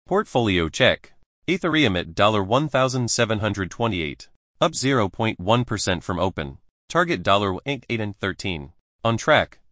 Portfolio check. Ethereum at $1,728. Up 0.1% from open. Target $8.13. On track.